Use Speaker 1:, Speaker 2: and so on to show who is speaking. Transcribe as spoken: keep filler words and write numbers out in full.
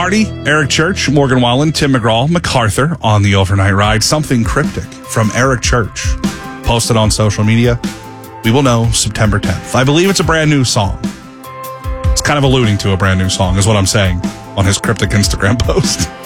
Speaker 1: Marty, Eric Church, Morgan Wallen, Tim McGraw, MacArthur on the overnight ride. Something cryptic from Eric Church. Posted on social media. We will know September tenth. I believe it's a brand new song. It's kind of alluding to a brand new song is what I'm saying on his cryptic Instagram post.